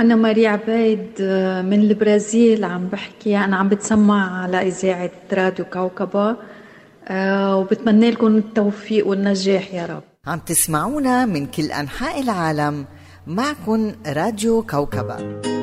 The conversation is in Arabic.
أنا ماري عبيد من البرازيل، عم بحكي. أنا عم بتسمع على إذاعة راديو كوكبة، وبتمنى لكم التوفيق والنجاح يا رب. عم تسمعونا من كل أنحاء العالم، معكن راديو كوكبة.